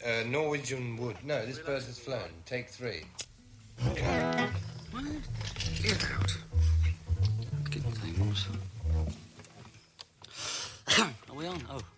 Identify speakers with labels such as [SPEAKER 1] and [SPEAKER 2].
[SPEAKER 1] Norwegian wood. No, this bird has flown. Take 3.
[SPEAKER 2] Okay. Get out. Good things. Are we on? Oh.